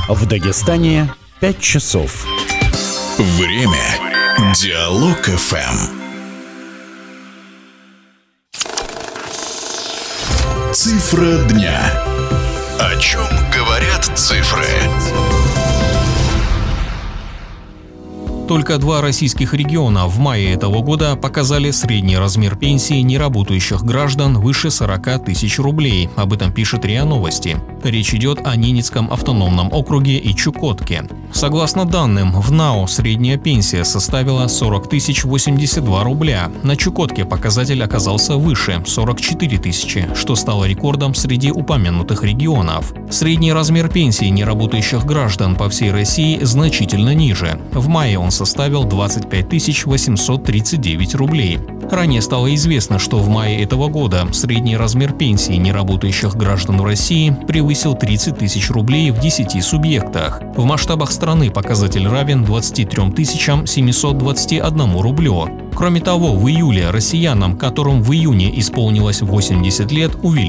В Дагестане 5 часов. Время. Диалог ФМ. Цифра дня. О чем говорят цифры? Только 2 российских региона в мае этого года показали средний размер пенсии неработающих граждан выше 40 тысяч рублей. Об этом пишет РИА Новости. Речь идет о Ненецком автономном округе и Чукотке. Согласно данным, в НАО средняя пенсия составила 40 082 рубля. На Чукотке показатель оказался выше – 44 тысячи, что стало рекордом среди упомянутых регионов. Средний размер пенсии неработающих граждан по всей России значительно ниже. В мае он составил 25 839 рублей. Ранее стало известно, что в мае этого года средний размер пенсии неработающих граждан в России превысил 30 тысяч рублей в 10 субъектах. В масштабах страны показатель равен 23 721 рублю. Кроме того, в июле россиянам, которым в июне исполнилось 80 лет, увеличили